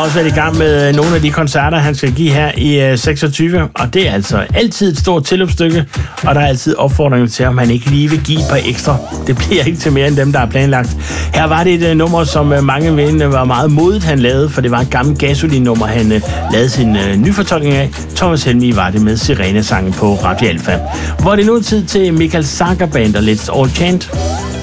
også været i gang med nogle af de koncerter, han skal give her i 26, og det er altså altid et stort tilløbsstykke, og der er altid opfordringer til, om han ikke lige vil give et par ekstra. Det bliver ikke til mere end dem, der er planlagt. Her var det et nummer, som mange mener var meget modigt, han lavede, for det var et gammelt Gasolin-nummer, han lavede sin nyfortolkning af. Thomas Helmig var det med Sirene-sangen på Radio Alfa. Hvor er det nu tid til Michael Sager Band og Let's All Chant.